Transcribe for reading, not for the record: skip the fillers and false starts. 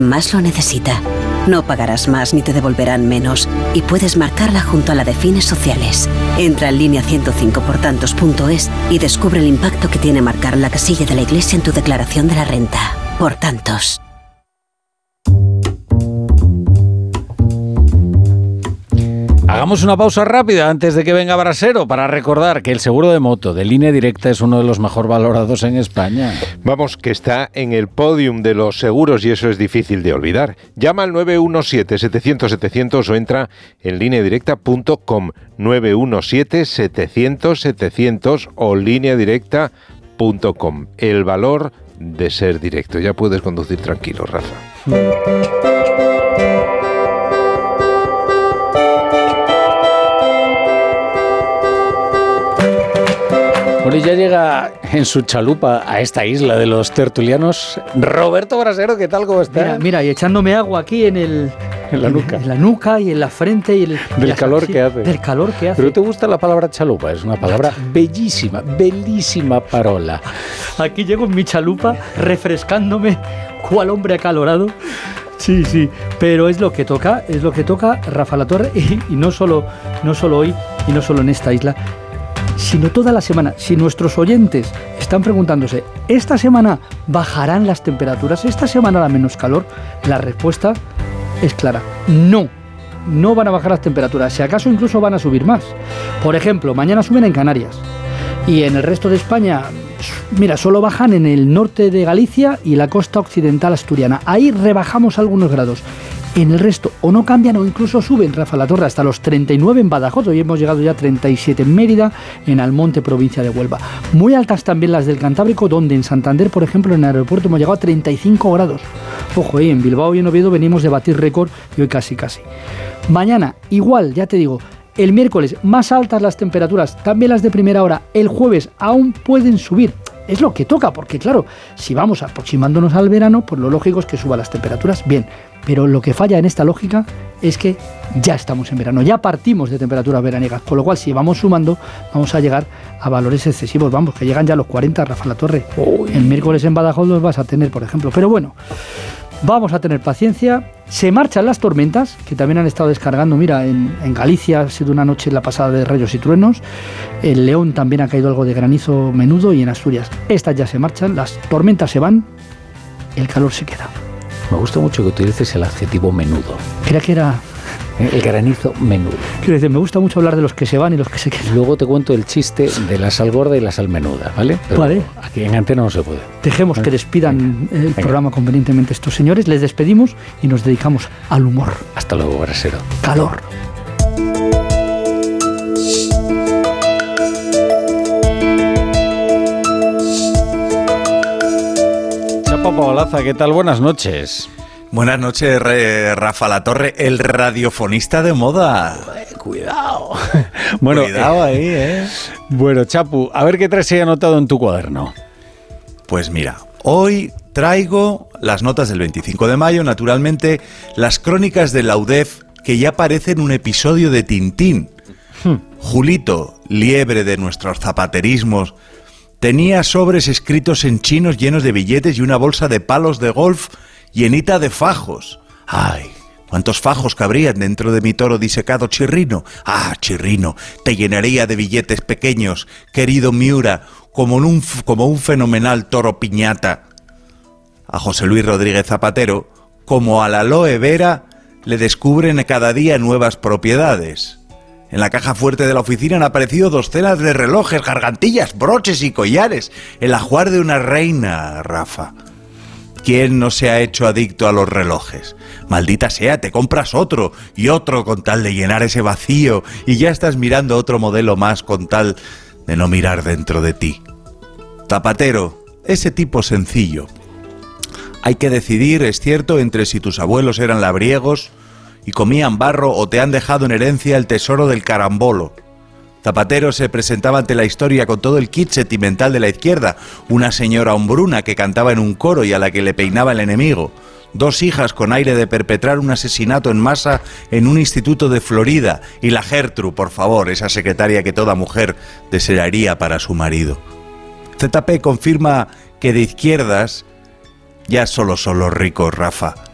más lo necesita. No pagarás más ni te devolverán menos. Y puedes marcarla junto a la de fines sociales. Entra en línea 105portantos.es y descubre el impacto que tiene marcar la casilla de la Iglesia en tu declaración de la renta. Por tantos. Hagamos una pausa rápida antes de que venga Brasero para recordar que el seguro de moto de Línea Directa es uno de los mejor valorados en España. Vamos, que está en el podium de los seguros y eso es difícil de olvidar. Llama al 917-700-700 o entra en lineadirecta.com. 917-700-700 o lineadirecta.com. El valor de ser directo. Ya puedes conducir tranquilo, Rafa. Bueno, y ya llega en su chalupa a esta isla de los tertulianos Roberto Brasero. ¿Qué tal? ¿Cómo está? Mira, y echándome agua aquí en la nuca. En la nuca y en la frente. Y del calor que hace. Del calor que hace. ¿Pero te gusta la palabra chalupa? Es una palabra bellísima, bellísima parola. Aquí llego en mi chalupa refrescándome cual hombre acalorado. Sí, pero es lo que toca, Rafa La Torre, y no solo hoy y no solo en esta isla, sino toda la semana. Si nuestros oyentes están preguntándose, ¿esta semana bajarán las temperaturas? ¿Esta semana hará menos calor? La respuesta es clara, no van a bajar las temperaturas, si acaso incluso van a subir más. Por ejemplo, mañana suben en Canarias y en el resto de España, mira, solo bajan en el norte de Galicia y la costa occidental asturiana. Ahí rebajamos algunos grados. En el resto o no cambian o incluso suben, Rafa La Torre, hasta los 39 en Badajoz. Hoy hemos llegado ya a 37 en Mérida, en Almonte, provincia de Huelva. Muy altas también las del Cantábrico, donde en Santander, por ejemplo, en el aeropuerto hemos llegado a 35 grados. Ojo, en Bilbao y en Oviedo venimos de batir récord y hoy casi. Mañana, igual, ya te digo, el miércoles más altas las temperaturas, también las de primera hora. El jueves aún pueden subir. Es lo que toca, porque claro, si vamos aproximándonos al verano, pues lo lógico es que suban las temperaturas, bien. Pero lo que falla en esta lógica es que ya estamos en verano, ya partimos de temperaturas veraniegas, con lo cual si vamos sumando, vamos a llegar a valores excesivos, vamos, que llegan ya a los 40, Rafa La Torre. El miércoles en Badajoz los vas a tener, por ejemplo. Pero bueno, vamos a tener paciencia. Se marchan las tormentas, que también han estado descargando. Mira, en Galicia ha sido una noche la pasada de rayos y truenos. En León también ha caído algo de granizo menudo y en Asturias. Estas ya se marchan, las tormentas se van, el calor se queda. Me gusta mucho que utilices el adjetivo menudo. Creía que era... El granizo menudo. Quiero decir, me gusta mucho hablar de los que se van y los que se quedan. Luego te cuento el chiste de la sal gorda y la sal menuda, ¿vale? Pero vale. Aquí en Antena no se puede. Dejemos que despidan el programa convenientemente estos señores. Les despedimos y nos dedicamos al humor. Hasta luego, Brasero. Calor. Chapa Olaza, ¿qué tal? Buenas noches. Buenas noches, Rafa La Torre, el radiofonista de moda. Cuidado. Bueno, cuidado ahí, Bueno, Chapu, a ver qué traes ahí anotado en tu cuaderno. Pues mira, hoy traigo las notas del 25 de mayo, naturalmente, las crónicas de la UDEF, que ya parecen un episodio de Tintín. Julito, liebre de nuestros zapaterismos, tenía sobres escritos en chinos llenos de billetes y una bolsa de palos de golf llenita de fajos. ¡Ay! ¿Cuántos fajos cabrían dentro de mi toro disecado Chirrino? ¡Ah, Chirrino! Te llenaría de billetes pequeños, querido Miura, como un fenomenal toro piñata. A José Luis Rodríguez Zapatero, como a la aloe vera, le descubren cada día nuevas propiedades. En la caja fuerte de la oficina han aparecido docenas de relojes, gargantillas, broches y collares. El ajuar de una reina, Rafa. ¿Quién no se ha hecho adicto a los relojes? Maldita sea, te compras otro y otro con tal de llenar ese vacío y ya estás mirando otro modelo más con tal de no mirar dentro de ti. Zapatero, ese tipo sencillo. Hay que decidir, es cierto, entre si tus abuelos eran labriegos y comían barro o te han dejado en herencia el tesoro del carambolo. Zapatero se presentaba ante la historia con todo el kit sentimental de la izquierda, una señora hombruna que cantaba en un coro y a la que le peinaba el enemigo, 2 hijas con aire de perpetrar un asesinato en masa en un instituto de Florida y la Gertrude, por favor, esa secretaria que toda mujer desearía para su marido. ZP confirma que de izquierdas ya solo son los ricos, Rafa.